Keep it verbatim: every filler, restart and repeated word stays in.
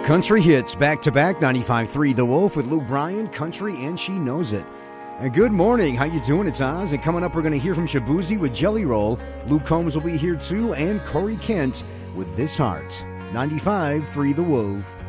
Country hits back-to-back, ninety-five point three The Wolf with Luke Bryan, country, and she knows it. And good morning. How you doing? It's Oz. And coming up, we're going to hear from Shaboozey with Jelly Roll. Luke Combs will be here too, and Corey Kent with This Heart. ninety-five point three The Wolf.